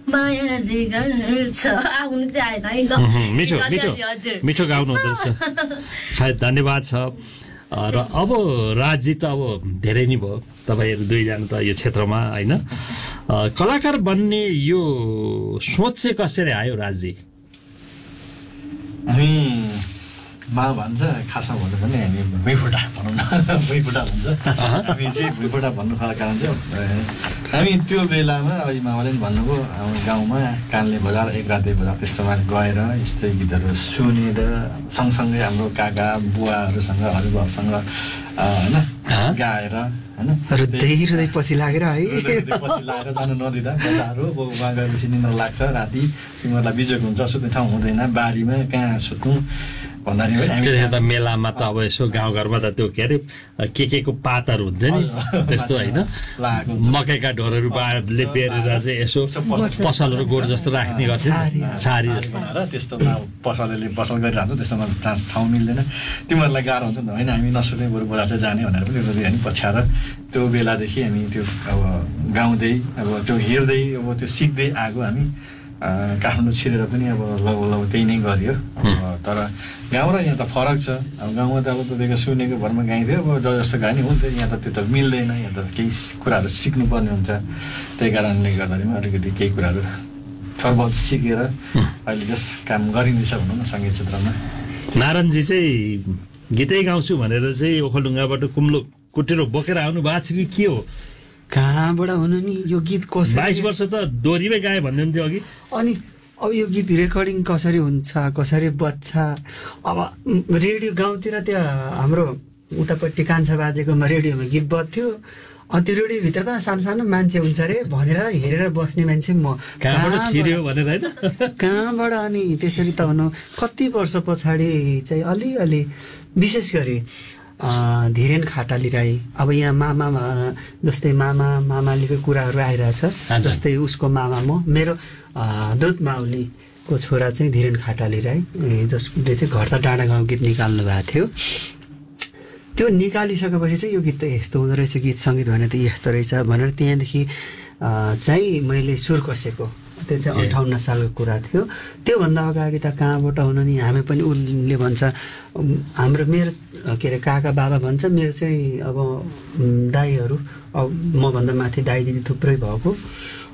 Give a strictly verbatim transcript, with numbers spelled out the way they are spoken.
मायाले गर्छ आउनु चाहिँ आएन मिठो मिठो मिठो गाउनु हुँदो रहेछ धन्यवाद छ र अब राजी त अब धेरै नै भयो तपाईँहरू दुईजना त यो क्षेत्रमा होइन कलाकार बन्ने यो सोच चाहिँ कसरी आयो राजी हामी मा भन्छ खासमा भन्नु पनि हामी भुइँफुटा भनौँ न भुइँफुटा भन्छ हामी चाहिँ भुइँफुटा भन्नु खोजेको कारण चाहिँ हामी त्यो बेलामा अब मामाले पनि भन्नुभयो हाम्रो गाउँमा कानले बजार एक राते बजार त्यस्तोमा गएर यस्तै गीतहरू सुनेर सँगसँगै हाम्रो काका बुवाहरूसँग हजुरबाबुसँग होइन गाएर होइन हृदय हृदय पछि लागेर है पछि लागेर जानु नदिँदा बजारहरू अब उहाँ गएपछि निन्द्रा लाग्छ राति तिमीहरूलाई बिजोग हुन्छ सुत्ने ठाउँ हुँदैन बारीमा कहाँ सुत्नु त मेलामा त अब यसो गाउँघरमा त त्यो के अरे के के को पातहरू हुन्छ नि त्यस्तो होइन मकैका ढोरहरू बाले बेरेर चाहिँ यसो पसलहरू गोड जस्तो राख्ने गर्छ छारी त्यस्तोमा पसलले पसल गरिरहन्छ त्यस्तोमा ठाउँ मिल्दैन तिमीहरूलाई गाह्रो हुन्छ नि होइन हामी नसुने बरु बजार चाहिँ जाने भनेर पनि हामी पछ्याएर त्यो बेलादेखि हामी त्यो अब गाउँदै अब त्यो हेर्दै अब त्यो सिक्दै आएको हामी काठमाडौँ छिरेर पनि अब लौ लौ त्यही नै गरियो तर गाउँ र यहाँ त फरक छ अब गाउँमा त अब तपाईँको सुनेको भरमा गाइदियो अब जस्तो गाए नि हुन्थ्यो यहाँ त त्यो त मिल्दैन यहाँ त केही कुराहरू सिक्नुपर्ने हुन्छ त्यही कारणले गर्दाखेरि अलिकति केही कुराहरू थरबहुत सिकेर अहिले जस्ट काम गरिँदैछ भनौँ न सङ्गीत क्षेत्रमा नारायणजी चाहिँ गीतै गाउँछु भनेर चाहिँ ओखलढुङ्गाबाट कुम्लो कुटेर बोकेर आउनु भएको थियो कि के हो कहाँबाट हुनु नि यो गीत कसरी बाइस वर्ष त दोहोरीमै गाए भन्दै हुन्थ्यो अघि अनि अब यो गीत रेकर्डिङ कसरी हुन्छ कसरी बज्छ अब रेडियो गाउँतिर त्यो हाम्रो उतापट्टि कान्छा बाजेकोमा रेडियोमा गीत बज्थ्यो अनि त्यो रेडियोभित्र त सानो सानो मान्छे हुन्छ अरे भनेर हेरेर बस्ने मान्छे म कहाँबाट छिर्यो भनेर होइन कहाँबाट अनि त्यसरी त हुनु कति वर्ष पछाडि चाहिँ अलिअलि विशेष गरी धीरेन खाटाली राई अब यहाँ मामा जस्तै मामा मामालीको कुराहरू आइरहेछ जस्तै उसको मामा म मेरो दुध माउलीको छोरा चाहिँ धीरेन खाटाली राई जसले चाहिँ घर त डाँडा गाउँ गीत निकाल्नु भएको थियो त्यो निकालिसकेपछि चाहिँ यो गीत त यस्तो हुँदो रहेछ गीत सङ्गीत भने त यस्तो रहेछ भनेर त्यहाँदेखि चाहिँ मैले सुर कसेको त्यो चाहिँ अठाउन्न सालको कुरा थियो त्योभन्दा अगाडि त कहाँबाट हुनु नि हामी पनि उसले भन्छ हाम्रो मेरो के अरे काका बाबा भन्छ मेरो चाहिँ अब दाईहरू अब मभन्दा माथि दाई दिदी थुप्रै भएको